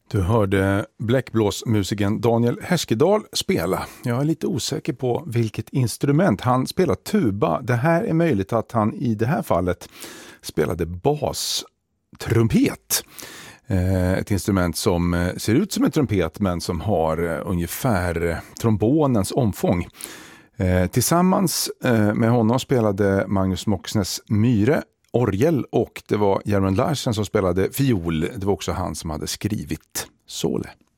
Du hörde bläckblåsmusikern Daniel Härskedal spela. Jag är lite osäker på vilket instrument. Han spelar tuba. Det här är möjligt att han i det här fallet spelade bastrumpet. Ett instrument som ser ut som en trumpet men som har ungefär trombonens omfång. Tillsammans med honom spelade Magnus Moxnes Myhre orgel och det var Jermund Larsen som spelade fiol. Det var också han som hade skrivit Såle.